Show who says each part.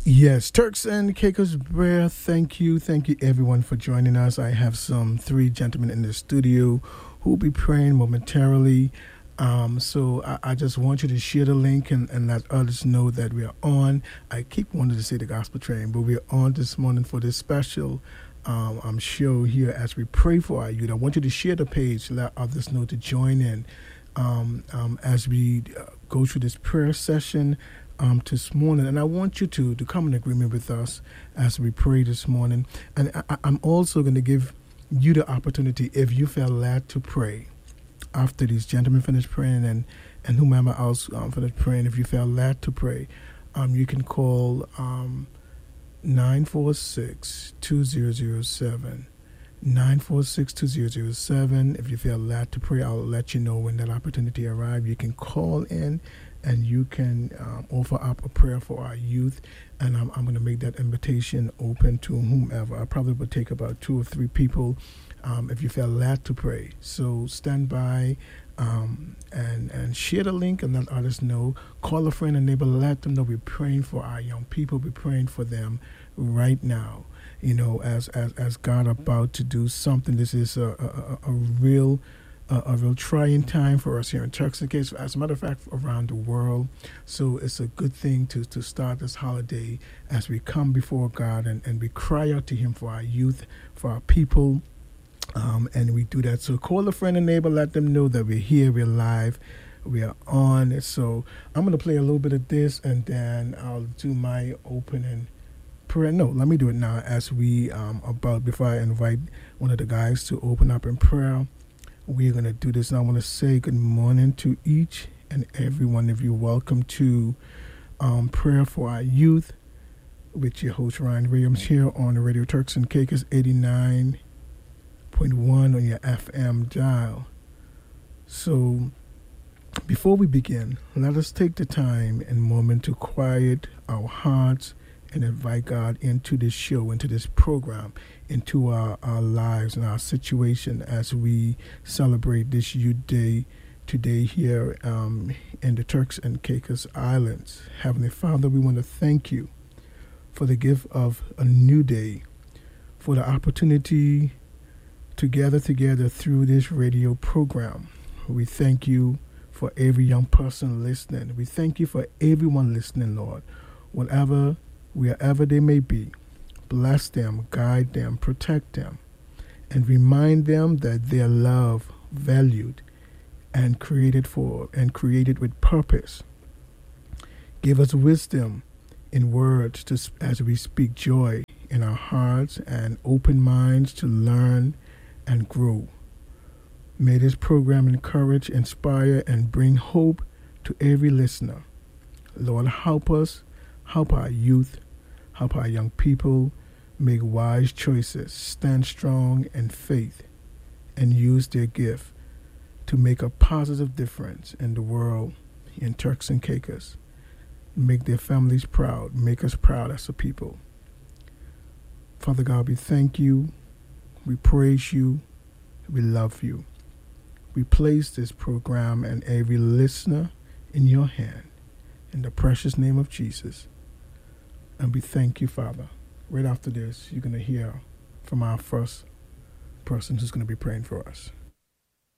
Speaker 1: Yes, Turks and Caicos Bear, thank you everyone for joining us. I have some three gentlemen in the studio who will be praying momentarily. So I just want you to share the link and let others know that we are on. I keep wanting to say the gospel train, but we are on this morning for this special show here as we pray for our youth. I want you to share the page, let others know to join in as we go through this prayer session this morning. And I want you to come in agreement with us as we pray this morning. And I'm also going to give you the opportunity, if you feel led to pray, after these gentlemen finish praying and whomever else finish praying, if you feel led to pray, you can call 946-2007. 946-2007. If you feel led to pray, I'll let you know when that opportunity arrives. You can call in and you can offer up a prayer for our youth. And I'm going to make that invitation open to whomever. I probably would take about 2 or 3 people if you feel led to pray. So stand by and share the link and let others know. Call a friend and neighbor, let them know we're praying for our young people. We're praying for them right now. You know, as God about to do something. This is a real trying time for us here in Turks and Caicos, as a matter of fact, around the world. So it's a good thing to start this holiday as we come before God and we cry out to Him for our youth, for our people, and we do that. So call a friend and neighbor, let them know that we're here, we're live, we are on. So I'm going to play a little bit of this and then I'll do my opening prayer. No, let me do it now as we before I invite one of the guys to open up in prayer. We're going to do this, and I want to say good morning to each and every one of you. Welcome to Prayer for Our Youth with your host Ryan Williams here on the Radio Turks and Caicos 89.1 on your FM dial. So before we begin, let us take the time and moment to quiet our hearts and invite God into this show, into this program, into our lives and our situation as we celebrate this Youth Day today here in the Turks and Caicos Islands. Heavenly Father, we want to thank you for the gift of a new day, for the opportunity to gather together through this radio program. We thank you for every young person listening. We thank you for everyone listening, Lord. Wherever they may be, bless them, guide them, protect them, and remind them that they are loved, valued, and created with purpose. Give us wisdom in words as we speak joy in our hearts and open minds to learn and grow. May this program encourage, inspire, and bring hope to every listener. Lord, help us, help our youth, help our young people make wise choices, stand strong in faith, and use their gift to make a positive difference in the world in Turks and Caicos. Make their families proud, make us proud as a people. Father God, we thank you, we praise you, we love you. We place this program and every listener in your hand, in the precious name of Jesus. And we thank you, Father. Right after this, you're going to hear from our first person who's going to be praying for us.